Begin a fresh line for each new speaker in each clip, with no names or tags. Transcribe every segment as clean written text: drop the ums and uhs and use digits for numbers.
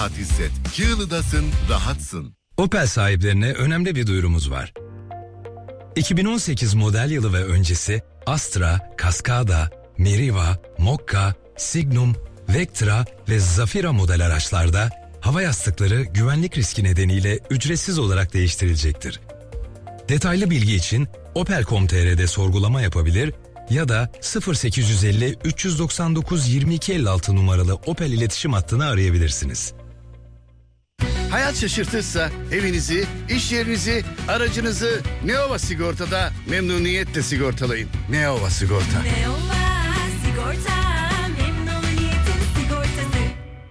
Rahat hisset. Çığlı'dasın, rahatsın.
Opel sahiplerine önemli bir duyurumuz var. 2018 model yılı ve öncesi Astra, Cascada, Meriva, Mokka, Signum, Vectra ve Zafira model araçlarda hava yastıkları güvenlik riski nedeniyle ücretsiz olarak değiştirilecektir. Detaylı bilgi için Opel.com.tr'de sorgulama yapabilir ya da 0850 399 2256 numaralı Opel iletişim hattını arayabilirsiniz.
Hayat şaşırtırsa evinizi, iş yerinizi, aracınızı Neova Sigorta'da memnuniyetle sigortalayın. Neova Sigorta.
Neova Sigorta, memnuniyetin sigortası.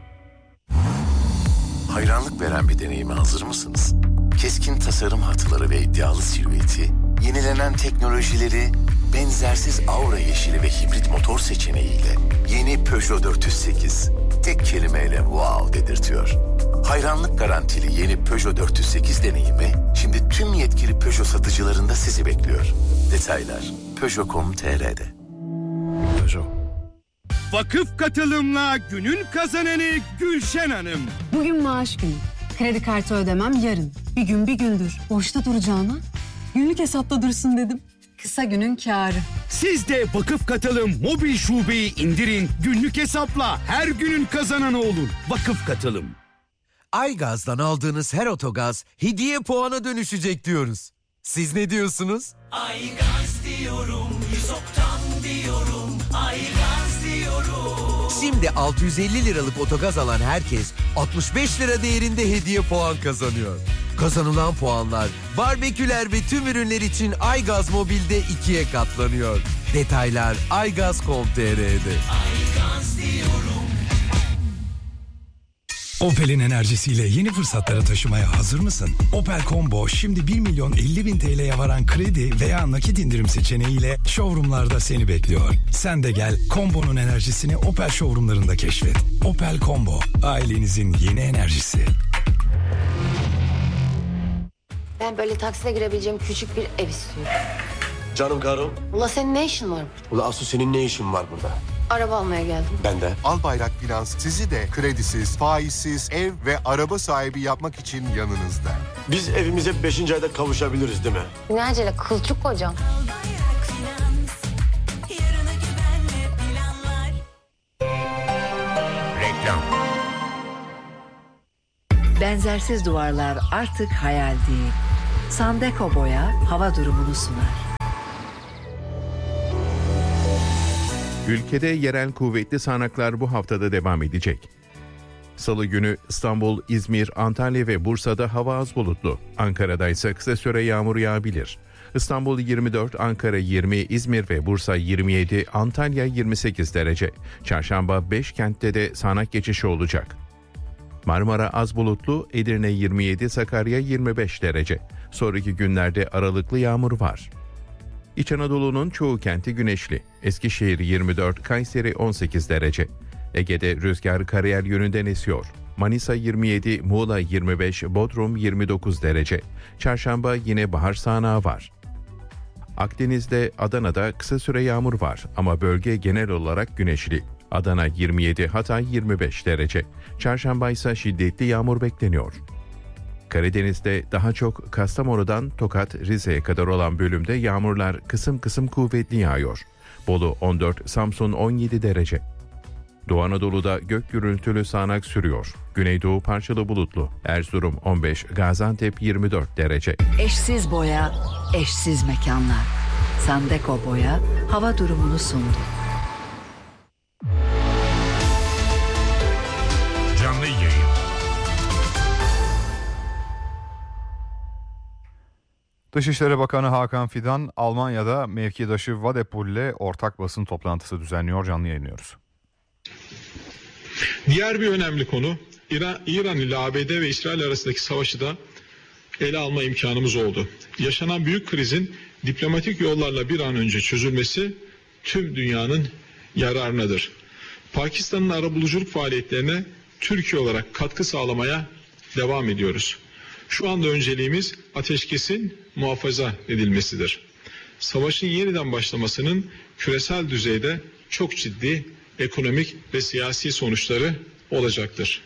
Hayranlık veren bir deneyime hazır mısınız? Keskin tasarım hatları ve iddialı silüeti, yenilenen teknolojileri, benzersiz aura yeşili ve hibrit motor seçeneğiyle yeni Peugeot 408 tek kelimeyle wow dedirtiyor. Hayranlık garantili yeni Peugeot 408 deneyimi şimdi tüm yetkili Peugeot satıcılarında sizi bekliyor. Detaylar Peugeot.com.tr'de. Peugeot.
Vakıf katılımla günün kazananı Gülşen Hanım.
Bugün maaş günü. Kredi kartı ödemem yarın. Bir gün bir gündür. Boşta duracağına günlük hesapta dursun dedim. Kısa günün kârı.
Siz de Vakıf Katılım mobil şubeyi indirin. Günlük hesapla her günün kazananı olun. Vakıf Katılım.
Aygaz'dan aldığınız her otogaz hediye puana dönüşecek diyoruz. Siz ne diyorsunuz?
Aygaz diyorum, 100 oktan diyorum, Aygaz diyorum.
Şimdi 650 liralık otogaz alan herkes 65 lira değerinde hediye puan kazanıyor. Kazanılan puanlar barbeküler ve tüm ürünler için Aygaz Mobil'de 2'ye katlanıyor. Detaylar aygaz.com.tr'de.
Aygaz diyorum.
Opel'in enerjisiyle yeni fırsatlara taşımaya hazır mısın? Opel Combo şimdi 1 milyon 50 bin TL'ye varan kredi veya nakit indirim seçeneğiyle showroomlarda seni bekliyor. Sen de gel Combo'nun enerjisini Opel showroomlarında keşfet. Opel Combo, ailenizin yeni enerjisi.
Ben böyle takside girebileceğim küçük bir ev istiyorum.
Canım karım.
Ula senin ne işin var?
Ula asıl senin ne işin var burada?
Araba almaya geldim.
Ben de.
Albayrak Finans sizi de kredisiz, faizsiz ev ve araba sahibi yapmak için yanınızda.
Biz evimize 5. ayda kavuşabiliriz değil mi?
Ne acele kılçık kocam.
Albayrak Finans, yarına güvenle planlar.
Reklam.
Benzersiz duvarlar artık hayal değil. Sandeko Boya hava durumunu sunar.
Ülkede yerel kuvvetli sağanaklar bu haftada devam edecek. Salı günü İstanbul, İzmir, Antalya ve Bursa'da hava az bulutlu. Ankara'da ise kısa süre yağmur yağabilir. İstanbul 24, Ankara 20, İzmir ve Bursa 27, Antalya 28 derece. Çarşamba 5 kentte de sağanak geçişi olacak. Marmara az bulutlu, Edirne 27, Sakarya 25 derece. Sonraki günlerde aralıklı yağmur var. İç Anadolu'nun çoğu kenti güneşli. Eskişehir 24, Kayseri 18 derece. Ege'de rüzgar karayel yönünden esiyor. Manisa 27, Muğla 25, Bodrum 29 derece. Çarşamba yine bahar sağanağı var. Akdeniz'de, Adana'da kısa süre yağmur var ama bölge genel olarak güneşli. Adana 27, Hatay 25 derece. Çarşamba ise şiddetli yağmur bekleniyor. Karadeniz'de daha çok Kastamonu'dan Tokat, Rize'ye kadar olan bölümde yağmurlar kısım kısım kuvvetli yağıyor. Bolu 14, Samsun 17 derece. Doğu Anadolu'da gök gürültülü sağanak sürüyor. Güneydoğu parçalı bulutlu. Erzurum 15, Gaziantep 24 derece.
Eşsiz boya, eşsiz mekanlar. Sandeko Boya hava durumunu sundu.
Canlı yayın.
Dışişleri Bakanı Hakan Fidan, Almanya'da mevkidaşı Vadepol ile ortak basın toplantısı düzenliyor. Canlı yayınlıyoruz.
Diğer bir önemli konu, İran ile ABD ve İsrail arasındaki savaşı da ele alma imkanımız oldu. Yaşanan büyük krizin diplomatik yollarla bir an önce çözülmesi tüm dünyanın yararınadır. Pakistan'ın arabuluculuk faaliyetlerine Türkiye olarak katkı sağlamaya devam ediyoruz. Şu anda önceliğimiz ateşkesin muhafaza edilmesidir. Savaşın yeniden başlamasının küresel düzeyde çok ciddi ekonomik ve siyasi sonuçları olacaktır.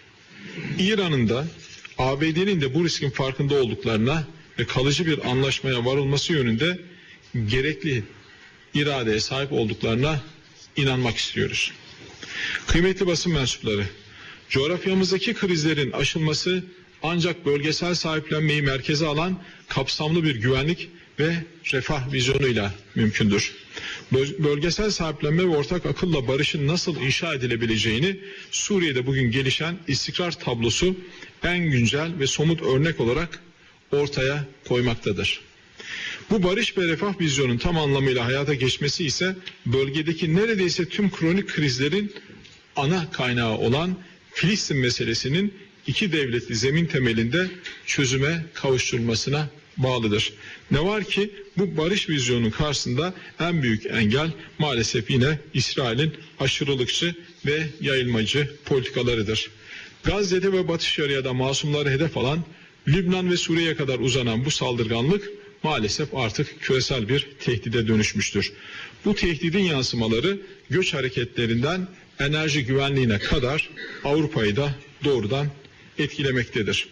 İran'ın da ABD'nin de bu riskin farkında olduklarına ve kalıcı bir anlaşmaya varılması yönünde gerekli iradeye sahip olduklarına inanmak istiyoruz. Kıymetli basın mensupları, coğrafyamızdaki krizlerin aşılması ancak bölgesel sahiplenmeyi merkeze alan kapsamlı bir güvenlik ve refah vizyonuyla mümkündür. Bölgesel sahiplenme ve ortak akılla barışın nasıl inşa edilebileceğini Suriye'de bugün gelişen istikrar tablosu en güncel ve somut örnek olarak ortaya koymaktadır. Bu barış ve refah vizyonun tam anlamıyla hayata geçmesi ise bölgedeki neredeyse tüm kronik krizlerin ana kaynağı olan Filistin meselesinin iki devletli zemin temelinde çözüme kavuşturulmasına bağlıdır. Ne var ki bu barış vizyonunun karşısında en büyük engel maalesef yine İsrail'in aşırılıkçı ve yayılmacı politikalarıdır. Gazze'de ve Batı Şeria'da masumları hedef alan, Lübnan ve Suriye'ye kadar uzanan bu saldırganlık maalesef artık küresel bir tehdide dönüşmüştür. Bu tehdidin yansımaları göç hareketlerinden enerji güvenliğine kadar Avrupa'yı da doğrudan etkilemektedir.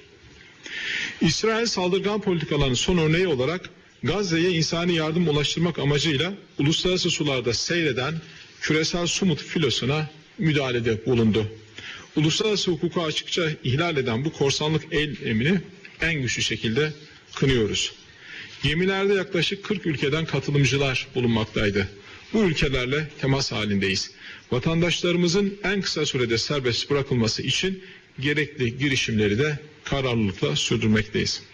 İsrail saldırgan politikalarının son örneği olarak Gazze'ye insani yardım ulaştırmak amacıyla uluslararası sularda seyreden küresel Sumut filosuna müdahalede bulundu. Uluslararası hukuku açıkça ihlal eden bu korsanlık eylemini en güçlü şekilde kınıyoruz. Gemilerde yaklaşık 40 ülkeden katılımcılar bulunmaktaydı. Bu ülkelerle temas halindeyiz. Vatandaşlarımızın en kısa sürede serbest bırakılması için gerekli girişimleri de kararlılıkla sürdürmekteyiz.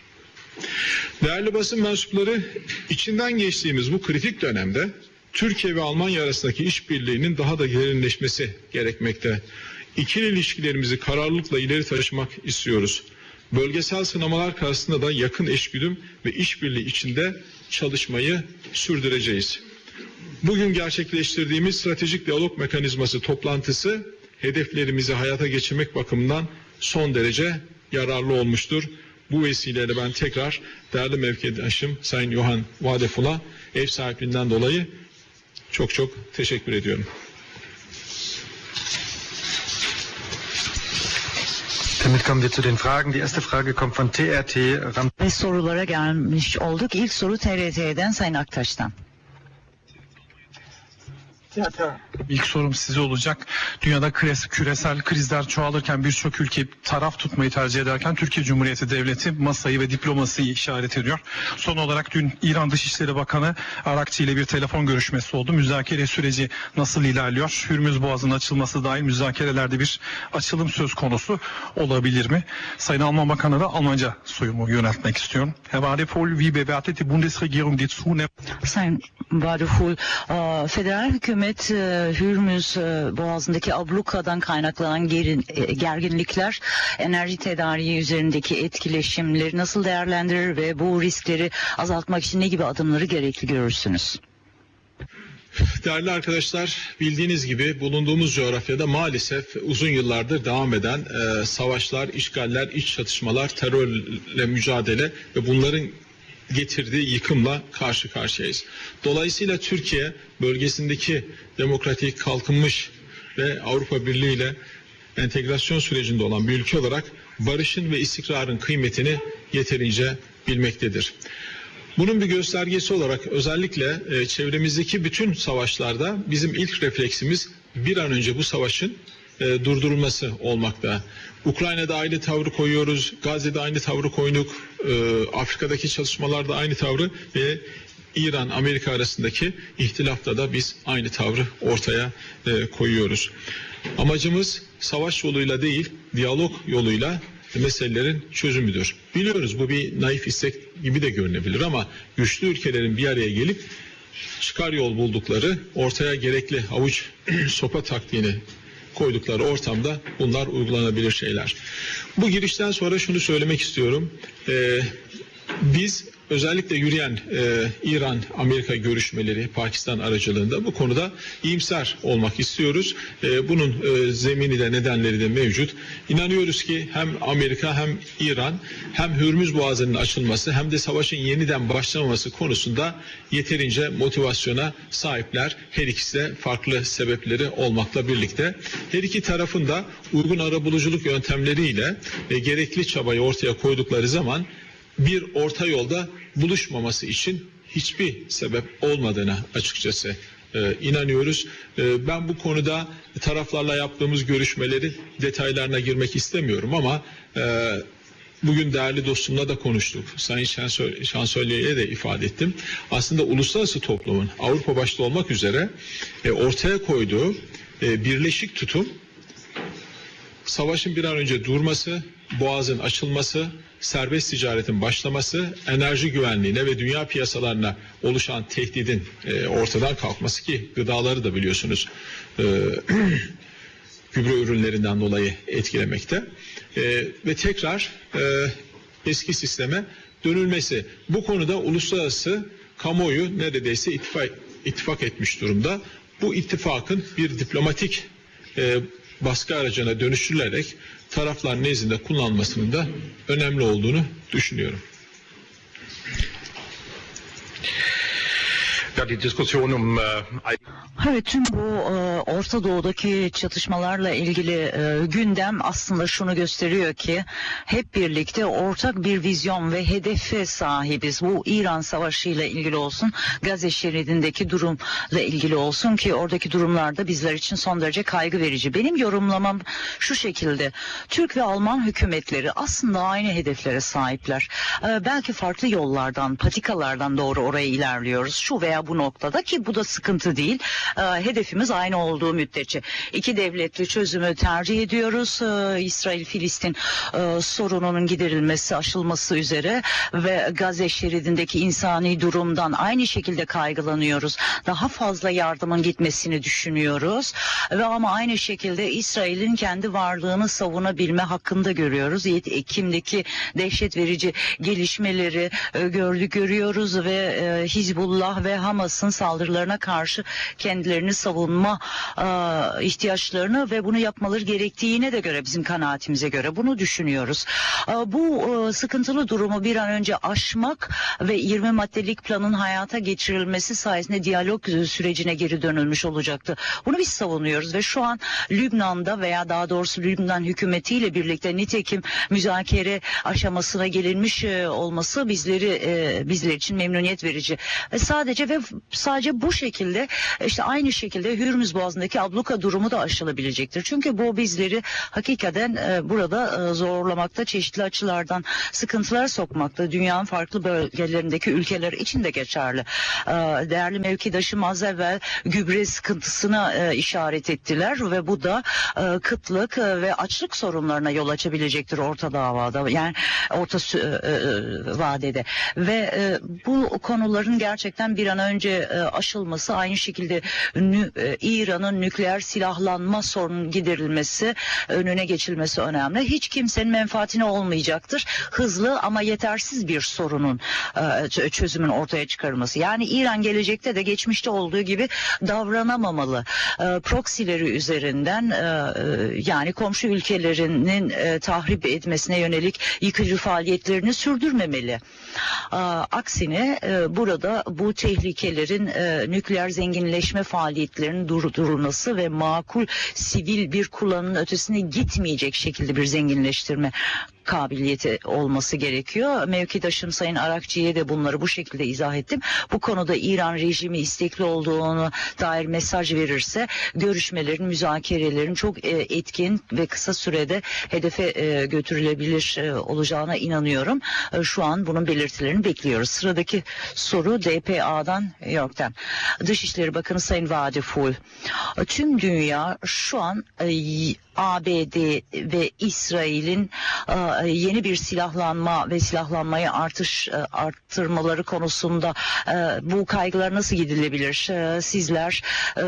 Değerli basın mensupları, içinden geçtiğimiz bu kritik dönemde Türkiye ve Almanya arasındaki işbirliğinin daha da derinleşmesi gerekmekte. İkili ilişkilerimizi kararlılıkla ileri taşımak istiyoruz. Bölgesel sınamalar karşısında da yakın eşgüdüm ve işbirliği içinde çalışmayı sürdüreceğiz. Bugün gerçekleştirdiğimiz stratejik diyalog mekanizması toplantısı hedeflerimizi hayata geçirmek bakımından son derece yararlı olmuştur. Bu vesileyle ben tekrar değerli mevkidaşım Sayın Johan Wadefull'a ev sahipliğinden dolayı çok teşekkür ediyorum.
Damit kommen wir zu den Fragen. Die erste Frage kommt von TRT.
Ve sorulara gelmiş olduk. İlk soru TRT'den Sayın Aktaş'tan.
İlk sorum size olacak. Dünyada küresel krizler çoğalırken birçok ülke taraf tutmayı tercih ederken Türkiye Cumhuriyeti Devleti masayı ve diplomasiyi işaret ediyor. Son olarak dün İran Dışişleri Bakanı Arakçı ile bir telefon görüşmesi oldu. Müzakere süreci nasıl ilerliyor? Hürmüz Boğazı'nın açılması dahil müzakerelerde bir açılım söz konusu olabilir mi? Sayın Alman Bakanı da Almanca sorumu yöneltmek istiyorum. Herr Wadefull, wie bewertet die Bundesregierung die Zunahme?
Sayın Wadefull, federal hükümet Hürmüz Boğazı'ndaki ablukadan kaynaklanan gerginlikler, enerji tedariği üzerindeki etkileşimleri nasıl değerlendirir ve bu riskleri azaltmak için ne gibi adımları gerekli görürsünüz?
Değerli arkadaşlar, bildiğiniz gibi bulunduğumuz coğrafyada maalesef uzun yıllardır devam eden savaşlar, işgaller, iç çatışmalar, terörle mücadele ve bunların getirdiği yıkımla karşı karşıyayız. Dolayısıyla Türkiye bölgesindeki demokratik, kalkınmış ve Avrupa Birliği ile entegrasyon sürecinde olan bir ülke olarak barışın ve istikrarın kıymetini yeterince bilmektedir. Bunun bir göstergesi olarak özellikle çevremizdeki bütün savaşlarda bizim ilk refleksimiz bir an önce bu savaşın durdurulması olmakta. Ukrayna'da aynı tavrı koyuyoruz, Gazze'de aynı tavrı koyduk, Afrika'daki çalışmalarda aynı tavrı ve İran-Amerika arasındaki ihtilafta da biz aynı tavrı ortaya koyuyoruz. Amacımız savaş yoluyla değil, diyalog yoluyla meselelerin çözümüdür. Biliyoruz bu bir naif istek gibi de görünebilir ama güçlü ülkelerin bir araya gelip çıkar yol buldukları, ortaya gerekli avuç sopa taktiğini koydukları ortamda bunlar uygulanabilir şeyler. Bu girişten sonra şunu söylemek istiyorum. Biz özellikle yürüyen İran-Amerika görüşmeleri Pakistan aracılığında bu konuda iyimser olmak istiyoruz. Bunun zemini de nedenleri de mevcut. İnanıyoruz ki hem Amerika hem İran hem Hürmüz Boğazı'nın açılması hem de savaşın yeniden başlamaması konusunda yeterince motivasyona sahipler. Her ikisi de farklı sebepleri olmakla birlikte. Her iki tarafın da uygun arabuluculuk yöntemleriyle gerekli çabayı ortaya koydukları zaman bir orta yolda buluşmaması için hiçbir sebep olmadığına açıkçası inanıyoruz. Ben bu konuda taraflarla yaptığımız görüşmelerin detaylarına girmek istemiyorum ama bugün değerli dostumla da konuştuk. Sayın Şansölye'ye de ifade ettim. Aslında uluslararası toplumun Avrupa başta olmak üzere ortaya koyduğu birleşik tutum savaşın bir an önce durması, boğazın açılması, serbest ticaretin başlaması, enerji güvenliğine ve dünya piyasalarına oluşan tehdidin ortadan kalkması ki gıdaları da biliyorsunuz gübre ürünlerinden dolayı etkilemekte ve tekrar eski sisteme dönülmesi. Bu konuda uluslararası kamuoyu neredeyse ittifak etmiş durumda. Bu ittifakın bir diplomatik baskı aracına dönüştürülerek taraflar nezdinde kullanılmasının da önemli olduğunu düşünüyorum.
Evet, tüm bu Orta Doğu'daki çatışmalarla ilgili gündem aslında şunu gösteriyor ki hep birlikte ortak bir vizyon ve hedefe sahibiz. Bu İran Savaşı ile ilgili olsun, Gazze şeridindeki durumla ilgili olsun ki oradaki durumlar da bizler için son derece kaygı verici. Benim yorumlamam şu şekilde: Türk ve Alman hükümetleri aslında aynı hedeflere sahipler. Belki farklı yollardan, patikalardan doğru oraya ilerliyoruz. Şu veya bu noktada ki bu da sıkıntı değil. Hedefimiz aynı olduğu müddetçe. İki devletli çözümü tercih ediyoruz. İsrail-Filistin sorununun giderilmesi, aşılması üzere ve Gazze şeridindeki insani durumdan aynı şekilde kaygılanıyoruz. Daha fazla yardımın gitmesini düşünüyoruz ve ama aynı şekilde İsrail'in kendi varlığını savunabilme hakkında görüyoruz. Ekim'deki dehşet verici gelişmeleri görüyoruz ve Hizbullah ve Hamas'ın saldırılarına karşı kendilerini savunma ihtiyaçlarını ve bunu yapmaları gerektiğine de göre, bizim kanaatimize göre bunu düşünüyoruz. Bu sıkıntılı durumu bir an önce aşmak ve 20 maddelik planın hayata geçirilmesi sayesinde diyalog sürecine geri dönülmüş olacaktı. Bunu biz savunuyoruz ve şu an Lübnan'da veya daha doğrusu Lübnan hükümetiyle birlikte nitekim müzakere aşamasına gelinmiş olması bizler için memnuniyet verici. Sadece bu şekilde işte aynı şekilde Hürmüz Boğazı'ndaki abluka durumu da aşılabilecektir. Çünkü bu bizleri hakikaten burada zorlamakta, çeşitli açılardan sıkıntılar sokmakta. Dünyanın farklı bölgelerindeki ülkeler için de geçerli. Değerli mevkidaşım az evvel gübre sıkıntısına işaret ettiler ve bu da kıtlık ve açlık sorunlarına yol açabilecektir orta davada, yani orta vadede ve bu konuların gerçekten bir an önce aşılması, aynı şekilde İran'ın nükleer silahlanma sorunun giderilmesi, önüne geçilmesi önemli. Hiç kimsenin menfaatine olmayacaktır. Hızlı ama yetersiz bir sorunun çözümün ortaya çıkarılması. Yani İran gelecekte de geçmişte olduğu gibi davranamamalı. Proksileri üzerinden yani komşu ülkelerinin tahrip etmesine yönelik yıkıcı faaliyetlerini sürdürmemeli. Aksine burada bu tehlikelerin nükleer zenginleşme faaliyetlerinin durdurulması ve makul sivil bir kullanımın ötesine gitmeyecek şekilde bir zenginleştirme kabiliyeti olması gerekiyor. Mevkidaşım Sayın Arakçı'ya de bunları bu şekilde izah ettim. Bu konuda İran rejimi istekli olduğunu dair mesaj verirse görüşmelerin, müzakerelerin çok etkin ve kısa sürede hedefe götürülebilir olacağına inanıyorum. Şu an bunun belirtilerini bekliyoruz. Sıradaki soru DPA'dan, New York'tan. Dışişleri Bakanı Sayın Vadeful. Tüm dünya şu an ABD ve İsrail'in yeni bir silahlanma ve silahlanmayı arttırmaları konusunda bu kaygılar nasıl gidilebilir? Sizler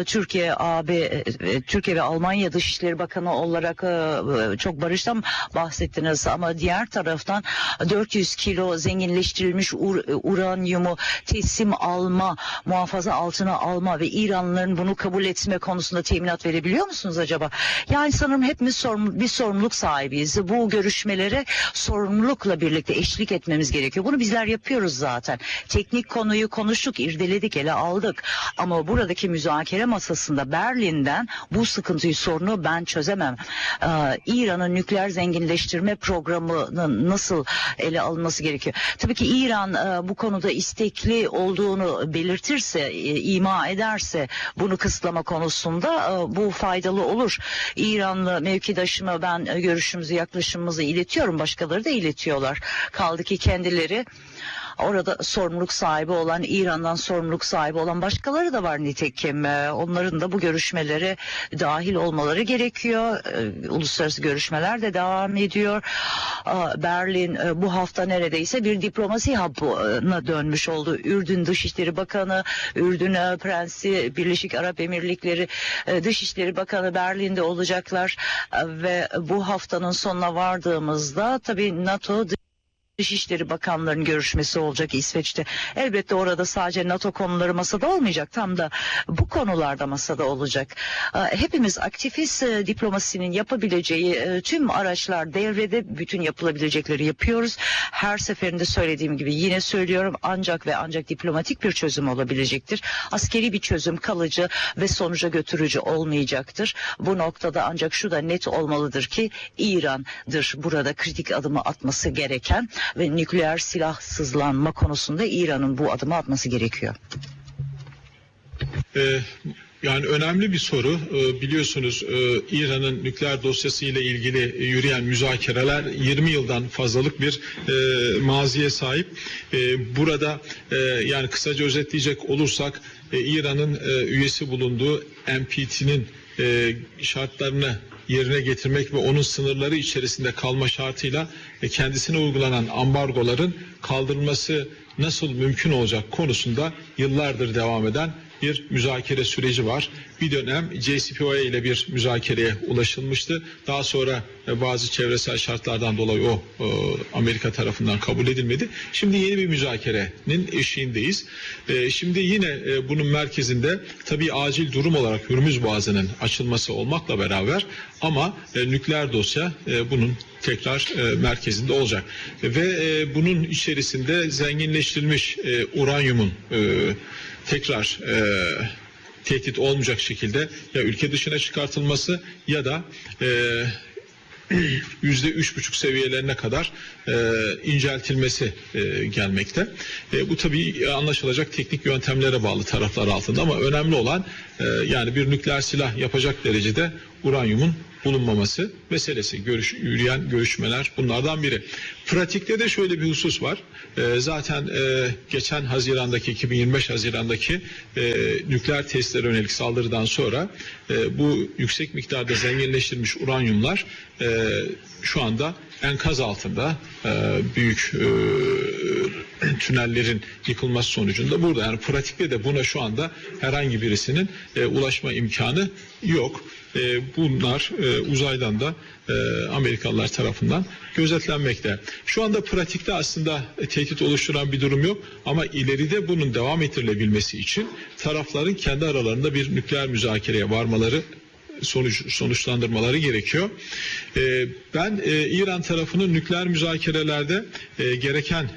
Türkiye ve Almanya Dışişleri Bakanı olarak çok barıştan bahsettiniz ama diğer taraftan 400 kilo zenginleştirilmiş uranyumu teslim alma, muhafaza altına alma ve İranlıların bunu kabul etme konusunda teminat verebiliyor musunuz acaba? Yani sanırım hepimiz bir sorumluluk sahibiyiz. Bu görüşmelere sorumlulukla birlikte eşlik etmemiz gerekiyor. Bunu bizler yapıyoruz zaten. Teknik konuyu konuştuk, irdeledik, ele aldık. Ama buradaki müzakere masasında Berlin'den bu sıkıntıyı, sorunu ben çözemem. İran'ın nükleer zenginleştirme programının nasıl ele alınması gerekiyor? Tabii ki İran bu konuda istekli olduğunu belirtirse, ima ederse bunu kısıtlama konusunda bu faydalı olur. İranlı mevkidaşıma ben görüşümüzü, yaklaşımımızı iletiyorum. Başkaları da iletiyorlar. Kaldı ki kendileri orada sorumluluk sahibi olan, İran'dan sorumluluk sahibi olan başkaları da var nitekim. Onların da bu görüşmelere dahil olmaları gerekiyor. Uluslararası görüşmeler de devam ediyor. Berlin bu hafta neredeyse bir diplomasi hub'ına dönmüş oldu. Ürdün Dışişleri Bakanı, Ürdün Prensi, Birleşik Arap Emirlikleri Dışişleri Bakanı Berlin'de olacaklar ve bu haftanın sonuna vardığımızda tabii NATO Dışişleri Bakanlarının görüşmesi olacak İsveç'te. Elbette orada sadece NATO konuları masada olmayacak. Tam da bu konularda masada olacak. Hepimiz aktivist diplomasinin yapabileceği tüm araçlar devrede, bütün yapılabilecekleri yapıyoruz. Her seferinde söylediğim gibi yine söylüyorum, ancak ve ancak diplomatik bir çözüm olabilecektir. Askeri bir çözüm kalıcı ve sonuca götürücü olmayacaktır. Bu noktada ancak şu da net olmalıdır ki İran'dır burada kritik adımı atması gereken ve nükleer silahsızlanma konusunda İran'ın bu adımı atması gerekiyor.
Yani önemli bir soru. Biliyorsunuz İran'ın nükleer dosyası ile ilgili yürüyen müzakereler 20 yıldan fazlalık bir maziye sahip. Burada yani kısaca özetleyecek olursak İran'ın üyesi bulunduğu NPT'nin şartlarını yerine getirmek ve onun sınırları içerisinde kalma şartıyla kendisine uygulanan ambargoların kaldırılması nasıl mümkün olacak konusunda yıllardır devam eden bir müzakere süreci var. Bir dönem JCPOA ile bir müzakereye ulaşılmıştı. Daha sonra bazı çevresel şartlardan dolayı o Amerika tarafından kabul edilmedi. Şimdi yeni bir müzakerenin eşiğindeyiz. Şimdi yine bunun merkezinde tabii acil durum olarak Hürmüz Boğazı'nın açılması olmakla beraber ama nükleer dosya bunun tekrar merkezinde olacak. Ve bunun içerisinde zenginleştirilmiş uranyumun tekrar tehdit olmayacak şekilde ya ülke dışına çıkartılması ya da %3,5 seviyelerine kadar inceltilmesi gelmekte. Bu tabii anlaşılacak teknik yöntemlere bağlı taraflar altında ama önemli olan yani bir nükleer silah yapacak derecede uranyumun bulunmaması meselesi. Yürüyen görüşmeler bunlardan biri. Pratikte de şöyle bir husus var. Zaten geçen 2025 Haziran'daki nükleer testlere yönelik saldırıdan sonra bu yüksek miktarda zenginleştirilmiş uranyumlar şu anda enkaz altında büyük tünellerin yıkılması sonucunda burada. Yani pratikte de buna şu anda herhangi birisinin ulaşma imkanı yok. Bunlar uzaydan da Amerikalılar tarafından gözetlenmekte. Şu anda pratikte aslında tehdit oluşturan bir durum yok ama ileride bunun devam ettirilebilmesi için tarafların kendi aralarında bir nükleer müzakereye varmaları, sonuçlandırmaları gerekiyor. Ben İran tarafının nükleer müzakerelerde gereken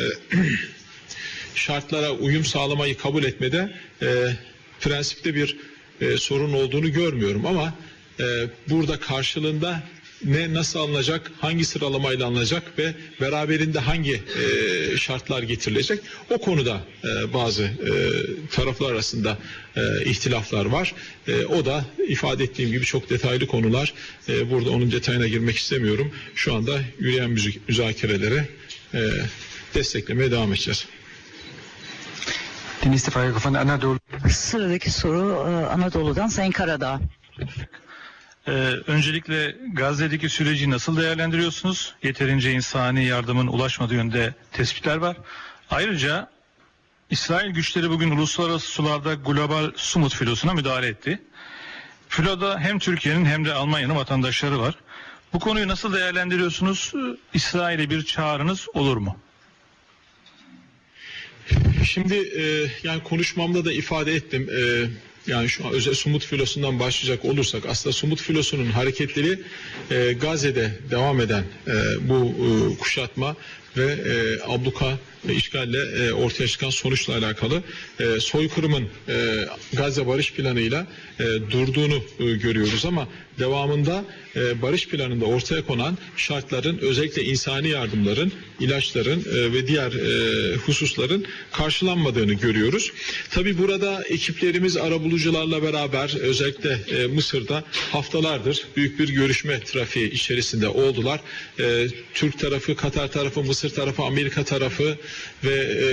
şartlara uyum sağlamayı kabul etmede prensipte bir sorun olduğunu görmüyorum ama burada karşılığında nasıl alınacak, hangi sıralamayla alınacak ve beraberinde hangi şartlar getirilecek o konuda bazı taraflar arasında ihtilaflar var. O da ifade ettiğim gibi çok detaylı konular. Burada onun detayına girmek istemiyorum. Şu anda yürüyen müzakerelere desteklemeye devam edeceğiz.
Sıradaki soru Anadolu'dan Sayın Karadağ.
Öncelikle Gazze'deki süreci nasıl değerlendiriyorsunuz? Yeterince insani yardımın ulaşmadığı yönde tespitler var. Ayrıca İsrail güçleri bugün uluslararası sularda global Sumut filosuna müdahale etti. Filoda hem Türkiye'nin hem de Almanya'nın vatandaşları var. Bu konuyu nasıl değerlendiriyorsunuz? İsrail'e bir çağrınız olur mu?
Şimdi yani konuşmamda da ifade ettim. Yani şu an özel Sumut filosundan başlayacak olursak aslında Sumut filosunun hareketleri Gazze'de devam eden bu kuşatma ve abluka ve işgalle ortaya çıkan sonuçla alakalı soykırımın Gazze barış planıyla durduğunu görüyoruz ama devamında barış planında ortaya konan şartların özellikle insani yardımların, ilaçların ve diğer hususların karşılanmadığını görüyoruz. Tabii burada ekiplerimiz arabulucularla beraber özellikle Mısır'da haftalardır büyük bir görüşme trafiği içerisinde oldular. Türk tarafı, Katar tarafı, Mısır tarafı, Amerika tarafı ve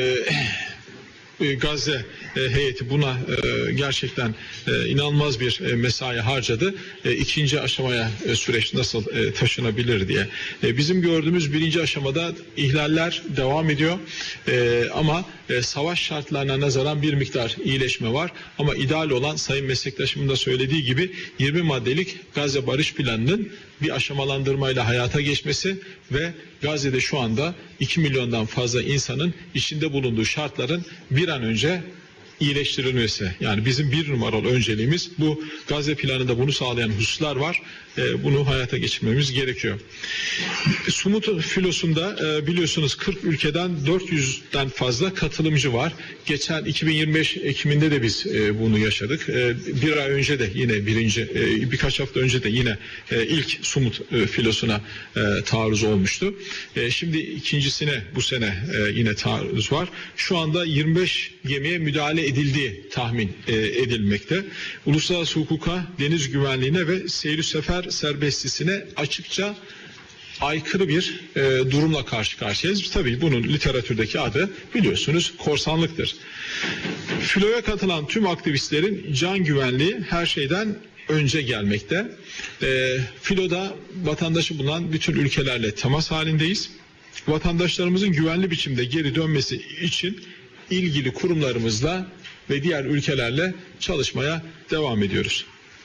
Gazze heyeti buna gerçekten inanılmaz bir mesai harcadı. İkinci aşamaya süreç nasıl taşınabilir diye. Bizim gördüğümüz birinci aşamada ihlaller devam ediyor. Ama savaş şartlarına nazaran bir miktar iyileşme var. Ama ideal olan sayın meslektaşımın da söylediği gibi 20 maddelik Gazze barış planının bir aşamalandırmayla hayata geçmesi ve Gazze'de şu anda 2 milyondan fazla insanın içinde bulunduğu şartların bir an önce iyileştirilmesi. Yani bizim bir numaralı önceliğimiz bu. Gazze planında bunu sağlayan hususlar var. Bunu hayata geçirmemiz gerekiyor. Sumut filosunda biliyorsunuz 40 ülkeden 400'den fazla katılımcı var. Geçen 2025 Ekim'inde de biz bunu yaşadık. Bir ay önce de yine birkaç hafta önce de yine ilk Sumut filosuna taarruz olmuştu. Şimdi ikincisine bu sene yine taarruz var. Şu anda 25 gemiye müdahale edildiği tahmin edilmekte. Uluslararası hukuka, deniz güvenliğine ve seyir sefer serbestisine açıkça aykırı bir durumla karşı karşıyayız. Tabii bunun literatürdeki adı biliyorsunuz korsanlıktır. Filoya katılan tüm aktivistlerin can güvenliği her şeyden önce gelmekte. Filoda vatandaşı bulunan bütün ülkelerle temas halindeyiz. Vatandaşlarımızın güvenli biçimde geri dönmesi için ilgili kurumlarımızla ve diğer ülkelerle çalışmaya devam ediyoruz.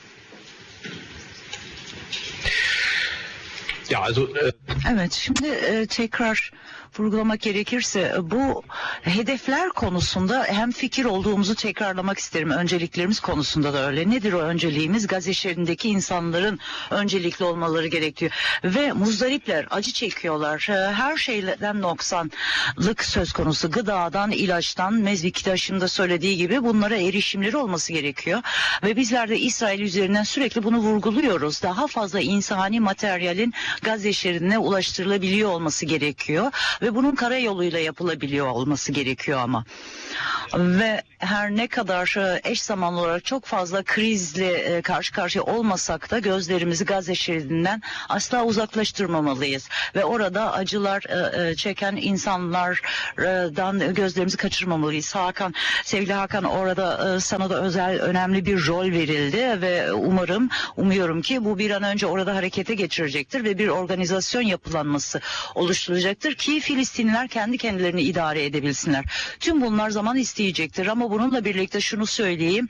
Evet, şimdi tekrar vurgulamak gerekirse bu hedefler konusunda hem fikir olduğumuzu tekrarlamak isterim. Önceliklerimiz konusunda da öyle. Nedir o önceliğimiz? Gazze şehrindeki insanların öncelikli olmaları gerekiyor. Ve muzdaripler acı çekiyorlar. Her şeyden noksanlık söz konusu. Gıdadan, ilaçtan, Mezviktaş'ın da söylediği gibi bunlara erişimleri olması gerekiyor. Ve bizler de İsrail üzerinden sürekli bunu vurguluyoruz. Daha fazla insani materyalin Gazze şehrine ulaştırılabiliyor olması gerekiyor. Ve bunun karayoluyla yapılabiliyor olması gerekiyor ama. Ve her ne kadar eş zamanlı olarak çok fazla krizle karşı karşıya olmasak da gözlerimizi Gazze şeridinden asla uzaklaştırmamalıyız. Ve orada acılar çeken insanlardan gözlerimizi kaçırmamalıyız. Hakan, sevgili Hakan, orada sana da özel önemli bir rol verildi ve umuyorum ki bu bir an önce orada harekete geçirecektir ve bir organizasyon yapılanması oluşturacaktır ki Filistinliler kendi kendilerini idare edebilsinler. Tüm bunlar zaman isteyecektir ama bununla birlikte şunu söyleyeyim.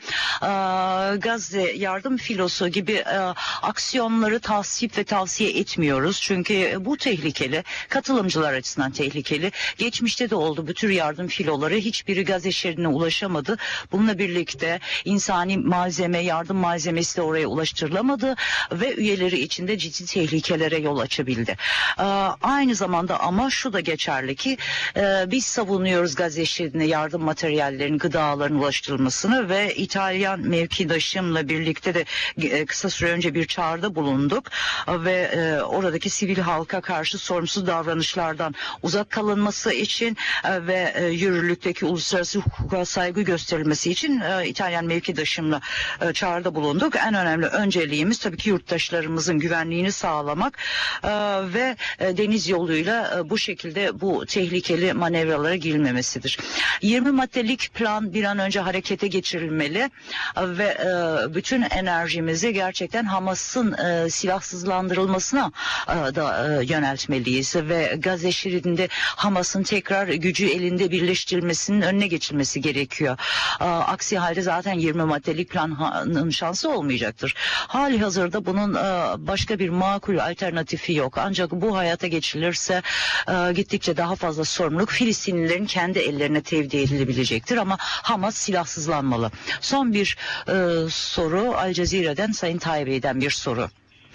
Gazze yardım filosu gibi aksiyonları tasvip ve tavsiye etmiyoruz. Çünkü bu tehlikeli. Katılımcılar açısından tehlikeli. Geçmişte de oldu. Bu tür yardım filoları hiçbiri Gazze şeridine ulaşamadı. Bununla birlikte insani malzeme, yardım malzemesi de oraya ulaştırılamadı ve üyeleri içinde ciddi tehlikelere yol açabildi. Aynı zamanda ama şu da geçerli ki biz savunuyoruz Gazze şeridine yardım materyallerinin, gıdaların ulaştırılmasını ve İtalyan mevkidaşımla birlikte de kısa süre önce bir çağrıda bulunduk ve oradaki sivil halka karşı sorumsuz davranışlardan uzak kalınması için ve yürürlükteki uluslararası hukuka saygı gösterilmesi için İtalyan mevkidaşımla çağrıda bulunduk. En önemli önceliğimiz tabii ki yurttaşlarımızın güvenliğini sağlamak ve deniz yoluyla bu şekilde bu tehlikeli manevralara girilmemesidir. 20 maddelik maddelik plan bir an önce harekete geçirilmeli ve bütün enerjimizi gerçekten Hamas'ın silahsızlandırılmasına da yöneltmeliyiz ve Gazze şeridinde Hamas'ın tekrar gücü elinde birleştirilmesinin önüne geçilmesi gerekiyor. Aksi halde zaten 20 maddelik planın şansı olmayacaktır. Hali hazırda bunun başka bir makul alternatifi yok. Ancak bu hayata geçilirse gittikçe daha fazla sorumluluk Filistinlilerin kendi ellerine tevdi edilebilecektir ama Hamas silahsızlanmalı. Son bir soru Al Cezire'den Sayın Tayyip'den bir soru.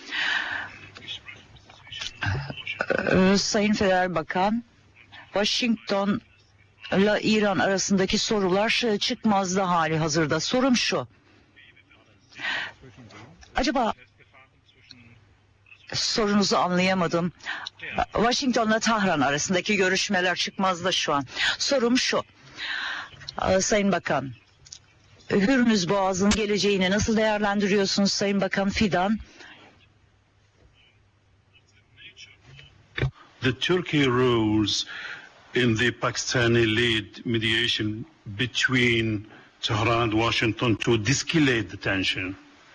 Sayın Federal Bakan, Washington ile İran arasındaki sorular çıkmazdı hali hazırda. Sorum şu. Acaba sorunuzu anlayamadım. Washington'la Tahran arasındaki görüşmeler çıkmazda şu an. Sorum şu. Sayın Bakan, Hürmüz Boğazı'nın geleceğini nasıl değerlendiriyorsunuz Sayın Bakan Fidan?
The Turkey rules in the Pakistani-led mediation between Tehran and Washington to de-escalate the tension.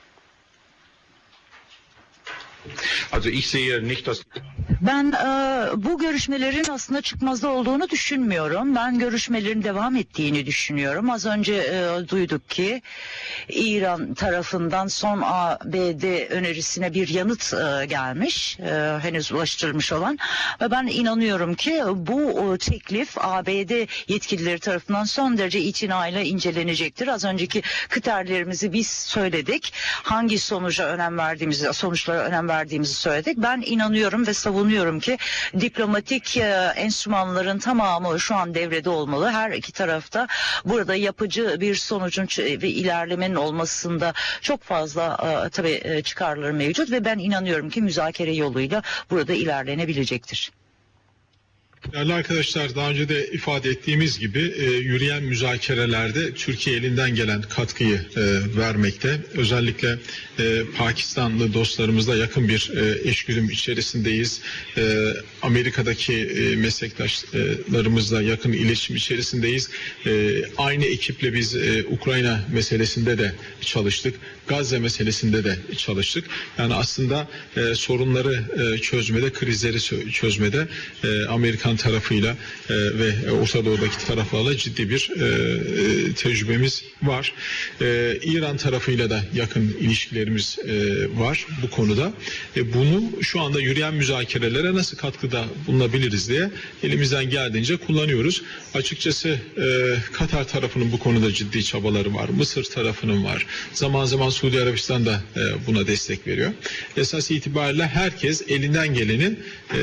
Also ich sehe nicht, dass
Ben bu görüşmelerin aslında çıkmazda olduğunu düşünmüyorum. Ben görüşmelerin devam ettiğini düşünüyorum. Az önce duyduk ki İran tarafından son ABD önerisine bir yanıt gelmiş. Henüz ulaştırılmış olan. Ve ben inanıyorum ki bu teklif ABD yetkilileri tarafından son derece itinayla incelenecektir. Az önceki kriterlerimizi biz söyledik. Hangi sonuçlara önem verdiğimizi söyledik. Ben inanıyorum ve savunuyorum ki diplomatik enstrümanların tamamı şu an devrede olmalı. Her iki tarafta burada yapıcı bir sonucun ve ilerlemenin olmasında çok fazla tabii çıkarları mevcut ve ben inanıyorum ki müzakere yoluyla burada ilerlenebilecektir.
Değerli arkadaşlar, daha önce de ifade ettiğimiz gibi yürüyen müzakerelerde Türkiye elinden gelen katkıyı vermekte. Özellikle Pakistanlı dostlarımızla yakın bir eşgüdüm içerisindeyiz. Amerika'daki meslektaşlarımızla yakın iletişim içerisindeyiz. Aynı ekiple biz Ukrayna meselesinde de çalıştık. Gazze meselesinde de çalıştık. Yani aslında sorunları çözmede, krizleri çözmede Amerikan tarafıyla ve Orta Doğu'daki taraflarla ciddi bir tecrübemiz var. İran tarafıyla da yakın ilişkilerimiz var bu konuda. Bunu şu anda yürüyen müzakerelere nasıl katkıda bulunabiliriz diye elimizden geldiğince kullanıyoruz. Açıkçası Katar tarafının bu konuda ciddi çabaları var. Mısır tarafının var. Zaman zaman Suudi Arabistan da buna destek veriyor. Esas itibariyle herkes elinden gelenin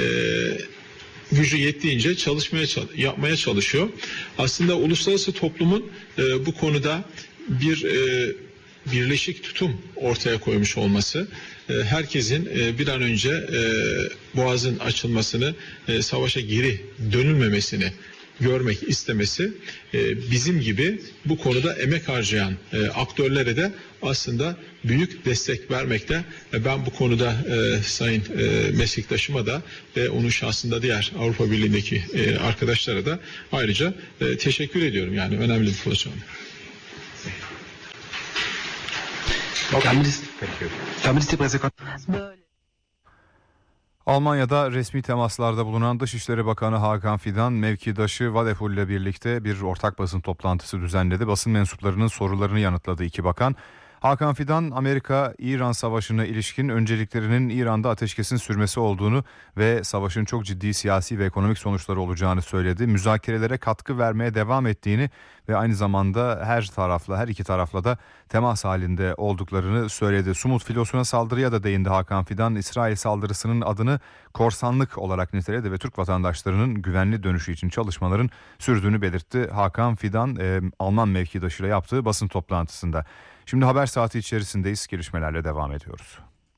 gücü yettiğince yapmaya çalışıyor. Aslında uluslararası toplumun bu konuda bir birleşik tutum ortaya koymuş olması, herkesin bir an önce Boğaz'ın açılmasını, savaşa geri dönülmemesini görmek istemesi, bizim gibi bu konuda emek harcayan aktörlere de aslında büyük destek vermekte. Ben bu konuda sayın meslektaşıma da ve onun şahsında diğer Avrupa Birliği'ndeki arkadaşlara da ayrıca teşekkür ediyorum. Yani önemli bir pozisyon.
Almanya'da resmi temaslarda bulunan Dışişleri Bakanı Hakan Fidan, mevkidaşı Vadeful ile birlikte bir ortak basın toplantısı düzenledi. Basın mensuplarının sorularını yanıtladı iki bakan. Hakan Fidan, Amerika-İran savaşına ilişkin önceliklerinin İran'da ateşkesin sürmesi olduğunu ve savaşın çok ciddi siyasi ve ekonomik sonuçları olacağını söyledi. Müzakerelere katkı vermeye devam ettiğini ve aynı zamanda her iki tarafla da temas halinde olduklarını söyledi. Sumut filosuna saldırıya da değindi Hakan Fidan. İsrail saldırısının adını korsanlık olarak niteledi ve Türk vatandaşlarının güvenli dönüşü için çalışmaların sürdüğünü belirtti. Hakan Fidan, Alman mevkidaşıyla yaptığı basın toplantısında. Şimdi haber saati içerisindeyiz. Gelişmelerle devam ediyoruz.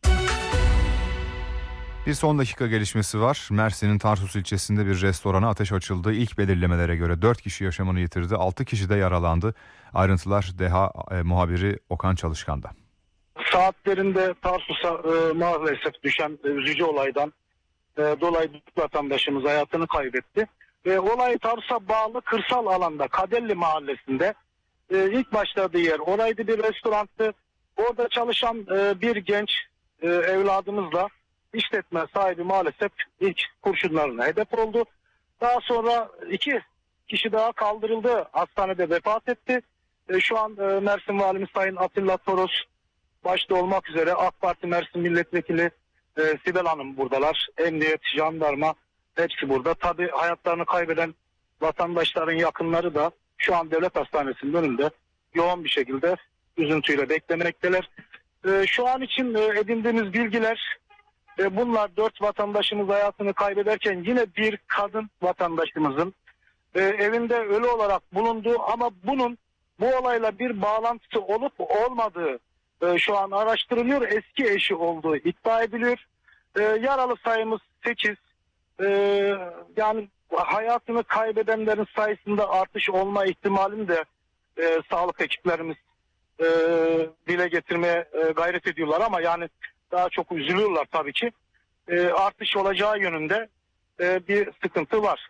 Bir son dakika gelişmesi var. Mersin'in Tarsus ilçesinde bir restorana ateş açıldı. İlk belirlemelere göre 4 kişi yaşamını yitirdi. 6 kişi de yaralandı. Ayrıntılar DEHA muhabiri Okan Çalışkan'da.
Saatlerinde Tarsus'a maalesef düşen üzücü olaydan dolayı vatandaşımız hayatını kaybetti. Olay Tarsus'a bağlı kırsal alanda Kadelli mahallesinde ilk başladığı yer oraydı, bir restoranttı. Orada çalışan bir genç evladımızla işletme sahibi maalesef ilk kurşunlarına hedef oldu. Daha sonra 2 kişi daha kaldırıldı, hastanede vefat etti. Şu an Mersin Valimiz Sayın Atilla Toros başta olmak üzere AK Parti Mersin Milletvekili Sibel Hanım buradalar. Emniyet, jandarma hepsi burada. Tabii hayatlarını kaybeden vatandaşların yakınları da şu an devlet hastanesinin önünde yoğun bir şekilde üzüntüyle beklemekteler. Şu an için edindiğimiz bilgiler, bunlar 4 vatandaşımız hayatını kaybederken yine bir kadın vatandaşımızın evinde ölü olarak bulunduğu ama bunun bu olayla bir bağlantısı olup olmadığı şu an araştırılıyor. Eski eşi olduğu iddia ediliyor. Yaralı sayımız 8. Yani hayatını kaybedenlerin sayısında artış olma ihtimalini de sağlık ekiplerimiz dile getirmeye gayret ediyorlar ama yani daha çok üzülüyorlar tabii ki. Artış olacağı yönünde bir sıkıntı var.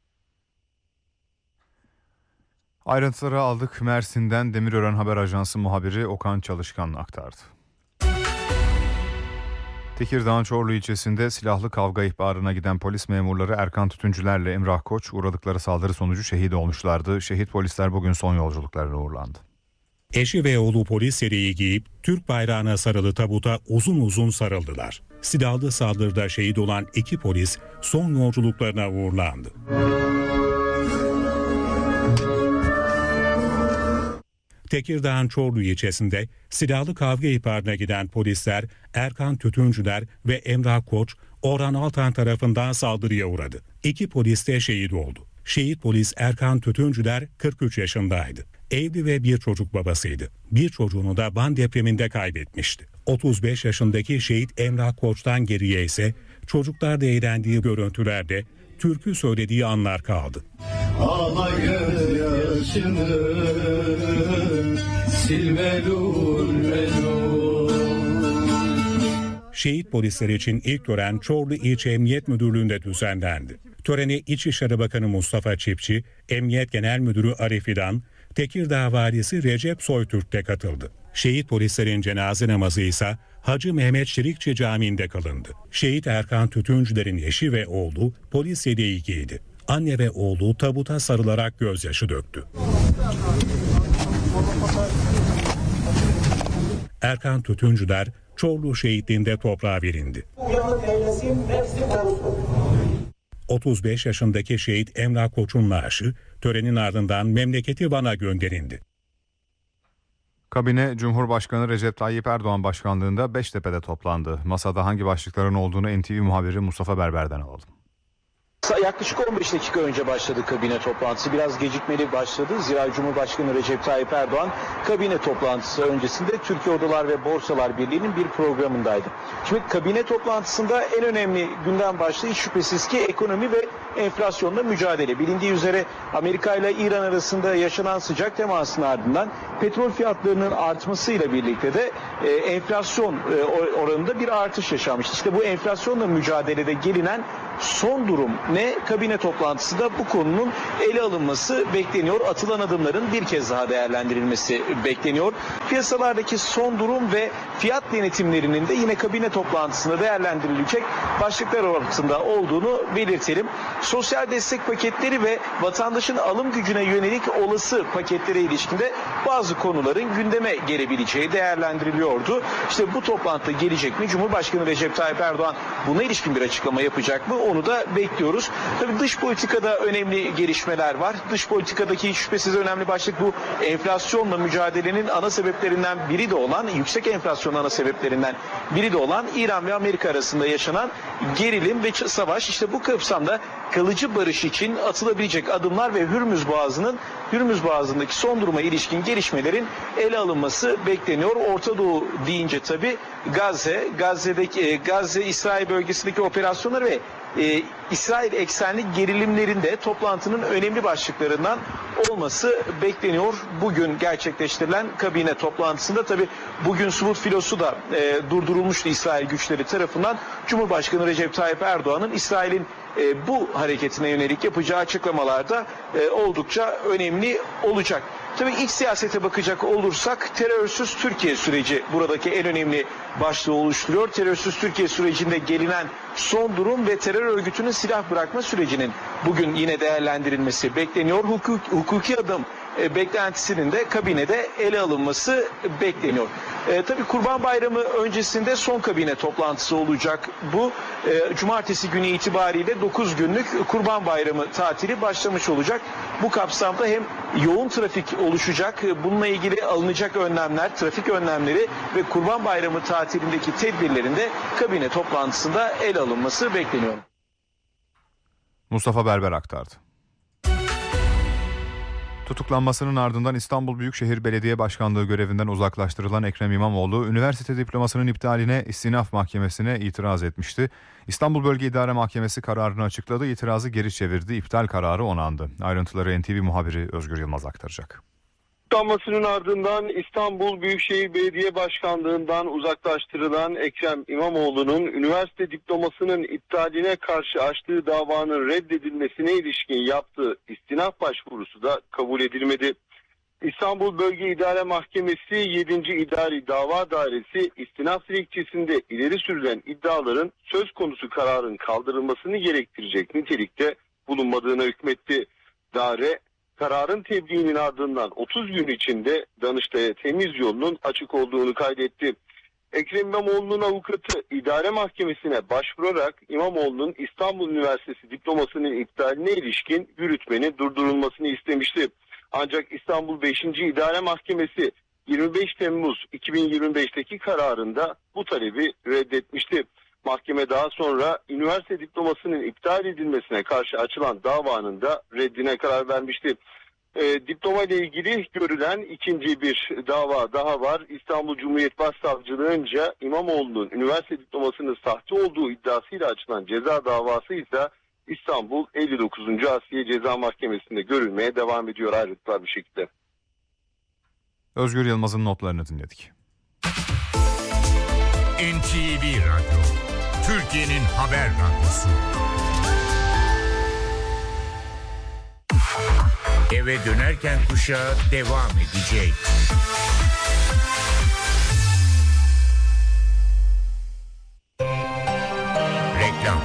Ayrıntıları aldık. Mersin'den Demirören Haber Ajansı muhabiri Okan Çalışkan aktardı. Tekirdağ'ın Çorlu ilçesinde silahlı kavga ihbarına giden polis memurları Erkan Tütüncülerle Emrah Koç uğradıkları saldırı sonucu şehit olmuşlardı. Şehit polisler bugün son yolculuklarına uğurlandı.
Eşi ve oğlu polis yeleği giyip Türk bayrağına sarılı tabuta uzun uzun sarıldılar. Silahlı saldırıda şehit olan 2 polis son yolculuklarına uğurlandı. Tekirdağ'ın Çorlu ilçesinde silahlı kavga ihbarına giden polisler Erkan Tütüncüler ve Emrah Koç, Orhan Altan tarafından saldırıya uğradı. 2 polis de şehit oldu. Şehit polis Erkan Tütüncüler 43 yaşındaydı. Evli ve bir çocuk babasıydı. Bir çocuğunu da Van depreminde kaybetmişti. 35 yaşındaki şehit Emrah Koç'tan geriye ise çocuklarda eğlendiği görüntülerde türkü söylediği anlar kaldı.
Ağla gözyaşını sil melul melul.
Şehit polisler için ilk tören Çorlu İlçe Emniyet Müdürlüğü'nde düzenlendi. Törene İçişleri Bakanı Mustafa Çiftçi, Emniyet Genel Müdürü Arif İdan, Tekirdağ Valisi Recep Soytürk de katıldı. Şehit polislerin cenaze namazı ise Hacı Mehmet Şirikçi Camii'nde kılındı. Şehit Erkan Tütüncüler'in eşi ve oğlu polis yeleği giydi. Anne ve oğlu tabuta sarılarak gözyaşı döktü. Erkan Tütüncüler Çorlu şehitliğinde toprağa verildi. 35 yaşındaki şehit Emrah Koç'un naaşı törenin ardından memleketi Van'a gönderildi.
Kabine Cumhurbaşkanı Recep Tayyip Erdoğan başkanlığında Beştepe'de toplandı. Masada hangi başlıkların olduğunu NTV muhabiri Mustafa Berber'den alalım.
Yaklaşık 15 dakika önce başladı kabine toplantısı. Biraz gecikmeli başladı. Zira Cumhurbaşkanı Recep Tayyip Erdoğan kabine toplantısı öncesinde Türkiye Odalar ve Borsalar Birliği'nin bir programındaydı. Şimdi kabine toplantısında en önemli gündem başlığı hiç şüphesiz ki ekonomi ve enflasyonla mücadele. Bilindiği üzere Amerika ile İran arasında yaşanan sıcak temasın ardından petrol fiyatlarının artmasıyla birlikte de enflasyon oranında bir artış yaşanmıştı. İşte bu enflasyonla mücadelede gelinen son durum ne? Kabine toplantısında bu konunun ele alınması bekleniyor. Atılan adımların bir kez daha değerlendirilmesi bekleniyor. Piyasalardaki son durum ve fiyat denetimlerinin de yine kabine toplantısında değerlendirilecek başlıklar arasında olduğunu belirtelim. Sosyal destek paketleri ve vatandaşın alım gücüne yönelik olası paketlere ilişkinde bazı konuların gündeme gelebileceği değerlendiriliyordu. İşte bu toplantıda gelecek mi? Cumhurbaşkanı Recep Tayyip Erdoğan buna ilişkin bir açıklama yapacak mı? Onu da bekliyoruz. Tabii dış politikada önemli gelişmeler var. Dış politikadaki hiç şüphesiz önemli başlık bu enflasyonla mücadelenin ana sebeplerinden biri de olan, yüksek enflasyon ana sebeplerinden biri de olan İran ve Amerika arasında yaşanan gerilim ve savaş. İşte bu kapsamda kalıcı barış için atılabilecek adımlar ve Hürmüz Boğazı'ndaki son duruma ilişkin gelişmelerin ele alınması bekleniyor. Orta Doğu deyince tabii Gazze, İsrail bölgesindeki operasyonları ve İsrail eksenli gerilimlerinde toplantının önemli başlıklarından olması bekleniyor. Bugün gerçekleştirilen kabine toplantısında tabii bugün Sumut filosu da durdurulmuştu İsrail güçleri tarafından. Cumhurbaşkanı Recep Tayyip Erdoğan'ın İsrail'in bu hareketine yönelik yapacağı açıklamalar da oldukça önemli olacak. Tabii iç siyasete bakacak olursak terörsüz Türkiye süreci buradaki en önemli başlığı oluşturuyor. Terörsüz Türkiye sürecinde gelinen son durum ve terör örgütünün silah bırakma sürecinin bugün yine değerlendirilmesi bekleniyor. Hukuki adım beklentisinin de kabinede ele alınması bekleniyor. Tabii Kurban Bayramı öncesinde son kabine toplantısı olacak. Bu cumartesi günü itibariyle 9 günlük Kurban Bayramı tatili başlamış olacak. Bu kapsamda hem yoğun trafik oluşacak, bununla ilgili alınacak önlemler, trafik önlemleri ve Kurban Bayramı tatilindeki tedbirlerin de kabine toplantısında ele alınması bekleniyor.
Mustafa Berber aktardı. Tutuklanmasının ardından İstanbul Büyükşehir Belediye Başkanlığı görevinden uzaklaştırılan Ekrem İmamoğlu, üniversite diplomasının iptaline İstinaf Mahkemesi'ne itiraz etmişti. İstanbul Bölge İdare Mahkemesi kararını açıkladı, itirazı geri çevirdi, iptal kararı onandı. Ayrıntıları NTV muhabiri Özgür Yılmaz aktaracak.
Tutuklanmasının ardından İstanbul Büyükşehir Belediye Başkanlığı'ndan uzaklaştırılan Ekrem İmamoğlu'nun üniversite diplomasının iptaline karşı açtığı davanın reddedilmesine ilişkin yaptığı istinaf başvurusu da kabul edilmedi. İstanbul Bölge İdare Mahkemesi 7. İdari Dava Dairesi istinaf dilekçesinde ileri sürülen iddiaların söz konusu kararın kaldırılmasını gerektirecek nitelikte bulunmadığına hükmetti. Daire kararın tebliğinin ardından 30 gün içinde Danıştay'a temiz yolunun açık olduğunu kaydetti. Ekrem İmamoğlu'nun avukatı idare mahkemesine başvurarak İmamoğlu'nun İstanbul Üniversitesi diplomasının iptaline ilişkin yürütmenin durdurulmasını istemişti. Ancak İstanbul 5. İdare Mahkemesi 25 Temmuz 2025'teki kararında bu talebi reddetmişti. Mahkeme daha sonra üniversite diplomasının iptal edilmesine karşı açılan davanın da reddine karar vermişti. Diploma ile ilgili görülen ikinci bir dava daha var. İstanbul Cumhuriyet Başsavcılığınca İmamoğlu'nun üniversite diplomasının sahte olduğu iddiasıyla açılan ceza davası ise İstanbul 59. Asliye Ceza Mahkemesi'nde görülmeye devam ediyor ayrıntılar bir şekilde.
Özgür Yılmaz'ın notlarını dinledik.
NTV Radyo, Türkiye'nin haber radyosu. Eve dönerken kuşağı devam edecek. Reklam.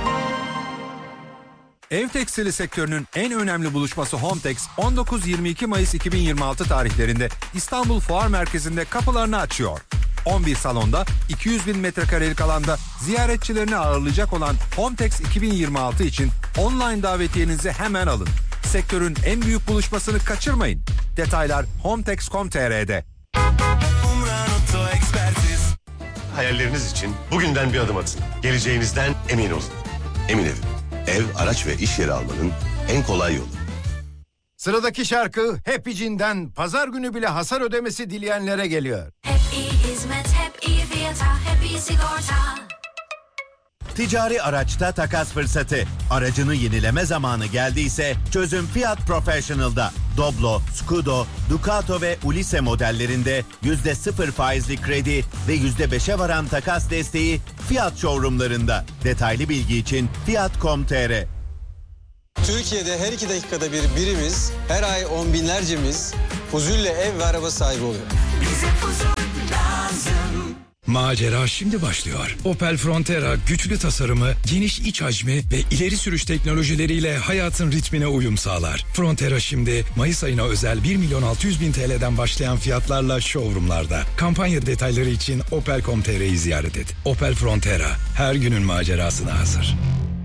Ev tekstili sektörünün en önemli buluşması Hometex 19-22 Mayıs 2026 tarihlerinde İstanbul Fuar Merkezi'nde kapılarını açıyor. 11 salonda 200 bin metrekarelik alanda ziyaretçilerini ağırlayacak olan Hometex 2026 için online davetiyenizi hemen alın. Sektörün en büyük buluşmasını kaçırmayın. Detaylar hometex.com.tr'de.
Hayalleriniz için bugünden bir adım atın. Geleceğinizden emin olun. Emin Evim. Ev, araç ve iş yeri almanın en kolay yolu.
Sıradaki şarkı Happy'cinden pazar günü bile hasar ödemesi dileyenlere geliyor.
Hep iyi hizmet, hep iyi fiyata, hep iyi sigorta.
Ticari araçta takas fırsatı. Aracını yenileme zamanı geldiyse çözüm Fiat Professional'da. Doblo, Scudo, Ducato ve Ulisse modellerinde %0 faizli kredi ve %5'e varan takas desteği Fiat showroomlarında. Detaylı bilgi için Fiat.com.tr.
Türkiye'de her 2 dakikada bir birimiz, her ay on binlercemiz Fuzul'le ev ve araba sahibi oluyor.
Bize huzur lazım.
Macera şimdi başlıyor. Opel Frontera güçlü tasarımı, geniş iç hacmi ve ileri sürüş teknolojileriyle hayatın ritmine uyum sağlar. Frontera şimdi Mayıs ayına özel 1.600.000 TL'den başlayan fiyatlarla showroomlarda. Kampanya detayları için opel.com.tr'yi ziyaret et. Opel Frontera her günün macerasına hazır.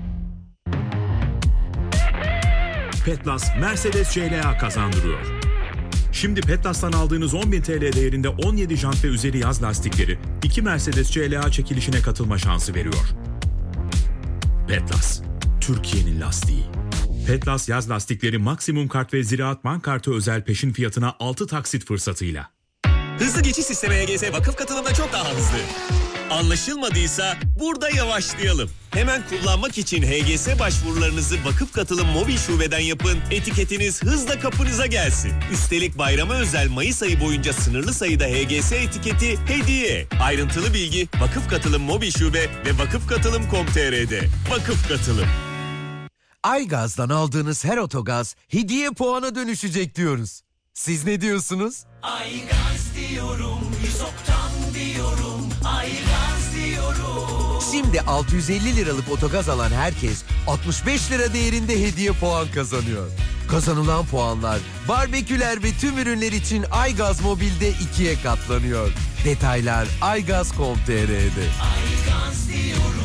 Petlas Mercedes CLA kazandırıyor. Şimdi Petlas'tan aldığınız 10.000 TL değerinde 17 jant ve üzeri yaz lastikleri 2 Mercedes CLA çekilişine katılma şansı veriyor. Petlas, Türkiye'nin lastiği. Petlas yaz lastikleri maksimum kart ve Ziraat Bank kartı özel peşin fiyatına 6 taksit fırsatıyla.
Hızlı geçiş sistemi EGS vakıf katılımda çok daha hızlı.
Anlaşılmadıysa burada yavaşlayalım. Hemen kullanmak için HGS başvurularınızı Vakıf Katılım Mobil Şube'den yapın. Etiketiniz hızla kapınıza gelsin. Üstelik bayrama özel Mayıs ayı boyunca sınırlı sayıda HGS etiketi hediye. Ayrıntılı bilgi Vakıf Katılım Mobil Şube ve vakıfkatılım.com.tr'de. Vakıf Katılım.
Aygaz'dan aldığınız her otogaz hediye puana dönüşecek diyoruz. Siz ne diyorsunuz?
Aygaz diyorum, 100 oktan diyorum, Aygaz diyorum.
Şimdi 650 liralık otogaz alan herkes 65 lira değerinde hediye puan kazanıyor. Kazanılan puanlar barbeküler ve tüm ürünler için Aygaz Mobil'de 2'ye katlanıyor. Detaylar aygaz.com.tr'de.
Aygaz diyorum.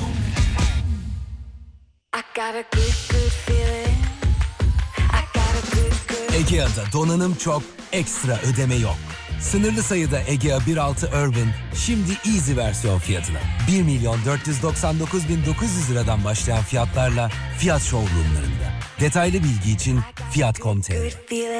Egea'da donanım çok, ekstra ödeme yok. Sınırlı sayıda Egea 1.6 Urban şimdi Easy versiyon fiyatına. 1.499.900 liradan başlayan fiyatlarla Fiyat showroomlarında. Detaylı bilgi için fiyat.com.tr.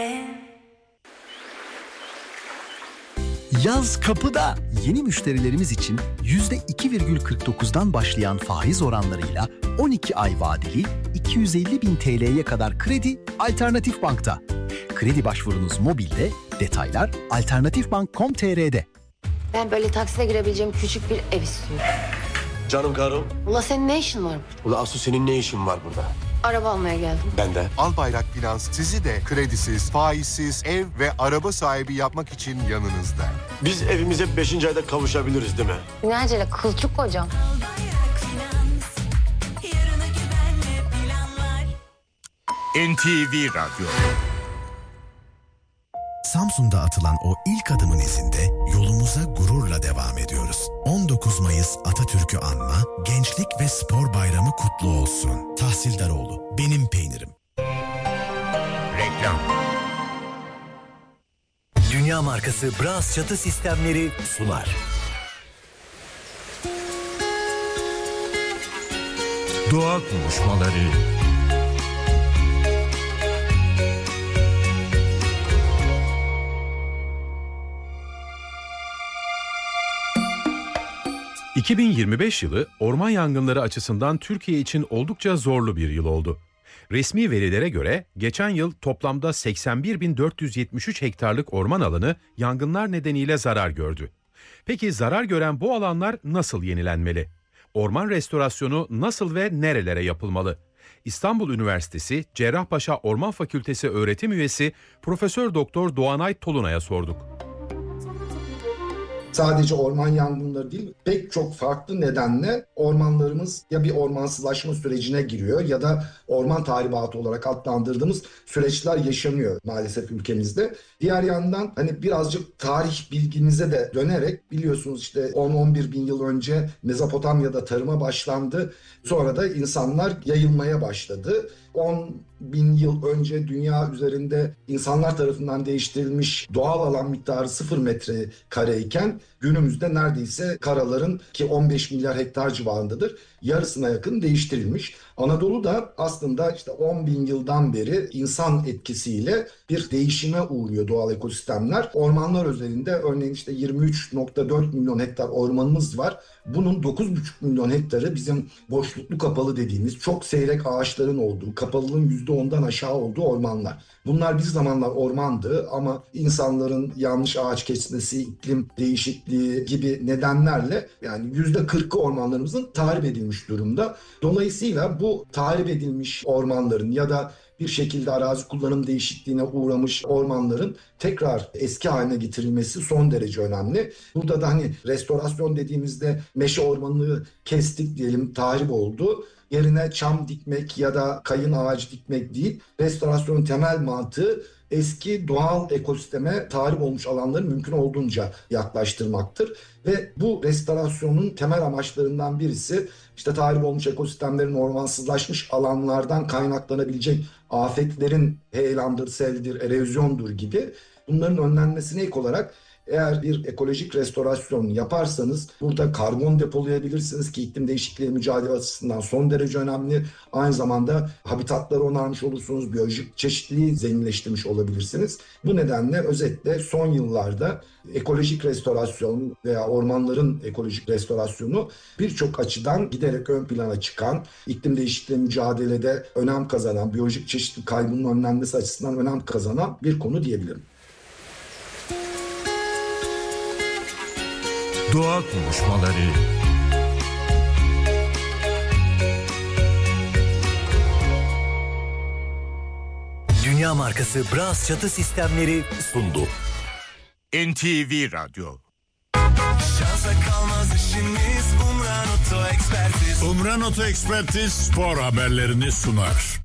Yaz kapıda. Yeni müşterilerimiz için %2,49'dan başlayan faiz oranlarıyla 12 ay vadeli 250.000 TL'ye kadar kredi Alternatif Bank'ta. Kredi başvurunuz mobilde, detaylar alternatifbank.com.tr'de.
Ben böyle takside girebileceğim küçük bir ev istiyorum.
Canım karım.
Ula senin ne işin var?
Ula Aslı senin ne işin var burada?
Araba almaya geldim.
Ben de.
Albayrak Finans sizi de kredisiz, faizsiz ev ve araba sahibi yapmak için yanınızda.
Biz evimize 5. ayda kavuşabiliriz değil mi?
Ne acele kılçık kocam.
NTV Radyo.
Samsun'da atılan o ilk adımın izinde yolumuza gururla devam ediyoruz. 19 Mayıs Atatürk'ü anma, Gençlik ve Spor Bayramı kutlu olsun. Tahsildaroğlu, benim peynirim.
Reklam.
Dünya markası Bras çatı sistemleri sunar.
Doğa konuşmaları.
...2025 yılı orman yangınları açısından Türkiye için oldukça zorlu bir yıl oldu. Resmi verilere göre geçen yıl toplamda 81.473 hektarlık orman alanı yangınlar nedeniyle zarar gördü. Peki zarar gören bu alanlar nasıl yenilenmeli? Orman restorasyonu nasıl ve nerelere yapılmalı? İstanbul Üniversitesi Cerrahpaşa Orman Fakültesi öğretim üyesi Profesör Doktor Doğanay Tolunay'a sorduk.
Sadece orman yangınları değil, pek çok farklı nedenle ormanlarımız ya bir ormansızlaşma sürecine giriyor ya da orman tahribatı olarak adlandırdığımız süreçler yaşanıyor maalesef ülkemizde. Diğer yandan hani birazcık tarih bilginize de dönerek biliyorsunuz işte 10-11 bin yıl önce Mezopotamya'da tarıma başlandı. Sonra da insanlar yayılmaya başladı. 10 bin yıl önce dünya üzerinde insanlar tarafından değiştirilmiş doğal alan miktarı 0 metrekareyken günümüzde neredeyse karaların ki 15 milyar hektar civarındadır yarısına yakın değiştirilmiş. Anadolu'da aslında işte 10 bin yıldan beri insan etkisiyle bir değişime uğruyor doğal ekosistemler. Ormanlar özelinde örneğin işte 23.4 milyon hektar ormanımız var. Bunun 9,5 milyon hektarı bizim boşluklu kapalı dediğimiz çok seyrek ağaçların olduğu, kapalılığın %10'dan aşağı olduğu ormanlar. Bunlar bir zamanlar ormandı ama insanların yanlış ağaç kesmesi, iklim değişikliği gibi nedenlerle yani %40'ı ormanlarımızın tahrip edilmiş durumda. Dolayısıyla bu tahrip edilmiş ormanların ya da bir şekilde arazi kullanım değişikliğine uğramış ormanların tekrar eski haline getirilmesi son derece önemli. Burada da hani restorasyon dediğimizde meşe ormanını kestik diyelim, tahrip oldu. Yerine çam dikmek ya da kayın ağacı dikmek değil. Restorasyonun temel mantığı eski doğal ekosisteme tahrip olmuş alanları mümkün olduğunca yaklaştırmaktır. Ve bu restorasyonun temel amaçlarından birisi işte tahrip olmuş ekosistemlerin ormansızlaşmış alanlardan kaynaklanabilecek afetlerin heyelandır, seldir, erozyondur gibi bunların önlenmesine ek olarak Eğer bir ekolojik restorasyon yaparsanız burada karbon depolayabilirsiniz ki iklim değişikliği mücadele açısından son derece önemli. Aynı zamanda habitatları onarmış olursunuz, biyolojik çeşitliliği zenginleştirmiş olabilirsiniz. Bu nedenle özetle son yıllarda ekolojik restorasyon veya ormanların ekolojik restorasyonu birçok açıdan giderek ön plana çıkan, iklim değişikliği mücadelede önem kazanan, biyolojik çeşitlilik kaybının önlenmesi açısından önem kazanan bir konu diyebilirim.
Doğa konuşmaları.
Dünya markası Bras çatı sistemleri sundu.
NTV Radyo.
Şansa kalmaz işimiz Umran Oto Ekspertiz.
Umran Oto Ekspertiz spor haberlerini sunar.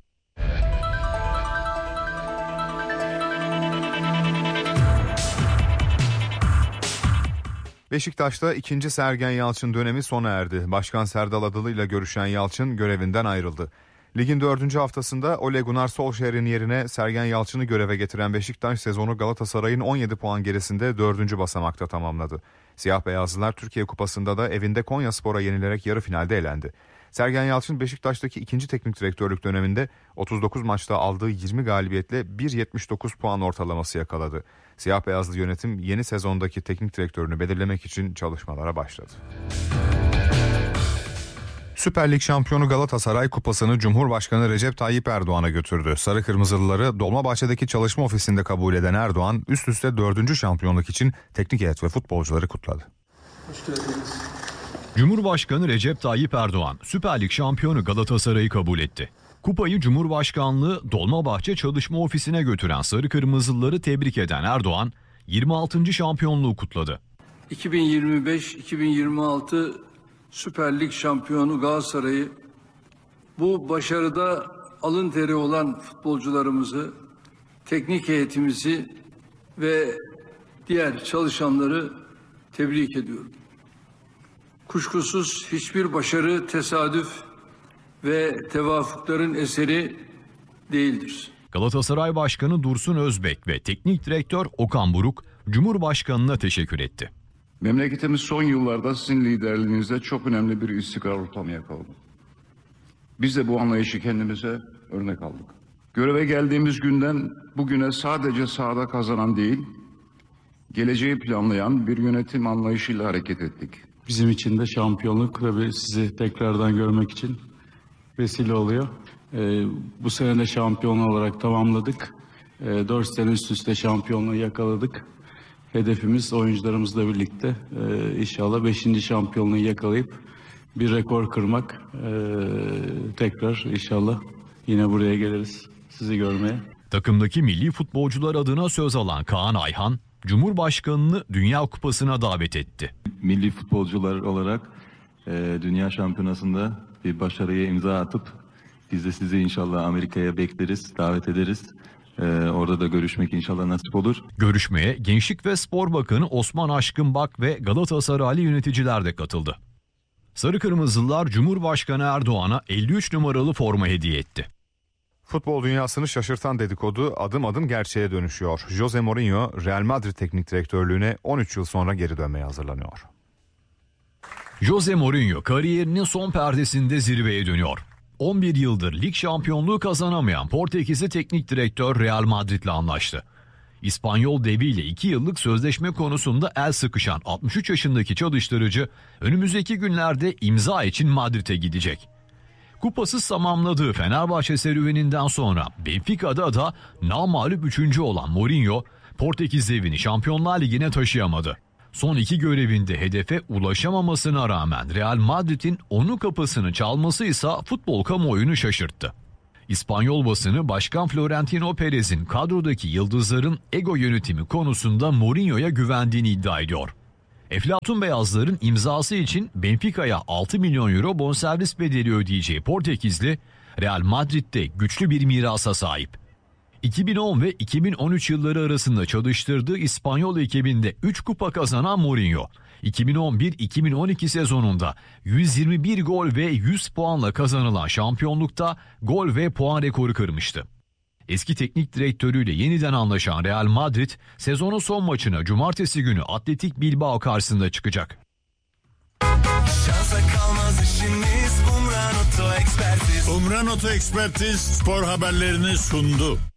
Beşiktaş'ta 2. Sergen Yalçın dönemi sona erdi. Başkan Serdal Adalı ile görüşen Yalçın görevinden ayrıldı. Ligin 4. haftasında Ole Gunnar Solskjaer'in yerine Sergen Yalçın'ı göreve getiren Beşiktaş sezonu Galatasaray'ın 17 puan gerisinde 4. basamakta tamamladı. Siyah beyazlılar Türkiye Kupası'nda da evinde Konyaspor'a yenilerek yarı finalde elendi. Sergen Yalçın Beşiktaş'taki 2. teknik direktörlük döneminde 39 maçta aldığı 20 galibiyetle 1.79 puan ortalaması yakaladı. Siyah beyazlı yönetim yeni sezondaki teknik direktörünü belirlemek için çalışmalara başladı. Süper Lig şampiyonu Galatasaray kupasını Cumhurbaşkanı Recep Tayyip Erdoğan'a götürdü. Sarı Kırmızılıları Dolmabahçe'deki çalışma ofisinde kabul eden Erdoğan üst üste 4. şampiyonluk için teknik heyet ve futbolcuları kutladı.
Hoş geldiniz.
Cumhurbaşkanı Recep Tayyip Erdoğan Süper Lig şampiyonu Galatasaray'ı kabul etti. Kupayı Cumhurbaşkanlığı Dolmabahçe Çalışma Ofisi'ne götüren Sarı Kırmızılıları tebrik eden Erdoğan 26. şampiyonluğu kutladı.
2025-2026 Süper Lig şampiyonu Galatasaray'ı bu başarıda alın teri olan futbolcularımızı, teknik heyetimizi ve diğer çalışanları tebrik ediyorum. Kuşkusuz hiçbir başarı tesadüf ve tevafukların eseri değildir.
Galatasaray Başkanı Dursun Özbek ve Teknik Direktör Okan Buruk Cumhurbaşkanı'na teşekkür etti.
Memleketimiz son yıllarda sizin liderliğinizde çok önemli bir istikrar ortamı yakaladı. Biz de bu anlayışı kendimize örnek aldık. Göreve geldiğimiz günden bugüne sadece sahada kazanan değil, geleceği planlayan bir yönetim anlayışıyla hareket ettik.
Bizim için de şampiyonluk tabii sizi tekrardan görmek için vesile oluyor. Bu sene de şampiyon olarak tamamladık. 4 sene üst üste şampiyonluğu yakaladık. Hedefimiz oyuncularımızla birlikte inşallah 5. şampiyonluğu yakalayıp bir rekor kırmak. Tekrar inşallah yine buraya geliriz sizi görmeye.
Takımdaki milli futbolcular adına söz alan Kaan Ayhan, Cumhurbaşkanı'nı Dünya Kupası'na davet etti.
Milli futbolcular olarak Dünya Şampiyonası'nda bir başarıya imza atıp biz de sizi inşallah Amerika'ya bekleriz, davet ederiz. Orada da görüşmek inşallah nasip olur.
Görüşmeye Gençlik ve Spor Bakanı Osman Aşkınbak ve Galatasaraylı yöneticiler de katıldı. Sarı Kırmızılılar Cumhurbaşkanı Erdoğan'a 53 numaralı forma hediye etti.
Futbol dünyasını şaşırtan dedikodu adım adım gerçeğe dönüşüyor. Jose Mourinho Real Madrid teknik direktörlüğüne 13 yıl sonra geri dönmeye hazırlanıyor.
Jose Mourinho kariyerinin son perdesinde zirveye dönüyor. 11 yıldır lig şampiyonluğu kazanamayan Portekizli teknik direktör Real Madrid'le anlaştı. İspanyol deviyle 2 yıllık sözleşme konusunda el sıkışan 63 yaşındaki çalıştırıcı önümüzdeki günlerde imza için Madrid'e gidecek. Kupasız tamamladığı Fenerbahçe serüveninden sonra Benfica'da da namağlup 3. olan Mourinho Portekiz devini Şampiyonlar Ligi'ne taşıyamadı. Son 2 görevinde hedefe ulaşamamasına rağmen Real Madrid'in onun kapısını çalması ise futbol kamuoyunu şaşırttı. İspanyol basını Başkan Florentino Perez'in kadrodaki yıldızların ego yönetimi konusunda Mourinho'ya güvendiğini iddia ediyor. Eflatun Beyazların imzası için Benfica'ya 6 milyon euro bonservis bedeli ödeyeceği Portekizli, Real Madrid'de güçlü bir mirasa sahip. 2010 ve 2013 yılları arasında çalıştırdığı İspanyol ekibinde 3 kupa kazanan Mourinho, 2011-2012 sezonunda 121 gol ve 100 puanla kazanılan şampiyonlukta gol ve puan rekoru kırmıştı. Eski teknik direktörüyle yeniden anlaşan Real Madrid sezonun son maçına cumartesi günü Atletik Bilbao karşısında çıkacak.
Şansa kalmaz işimiz Umran Oto Ekspertiz.
Umran Oto Ekspertiz spor haberlerini sundu.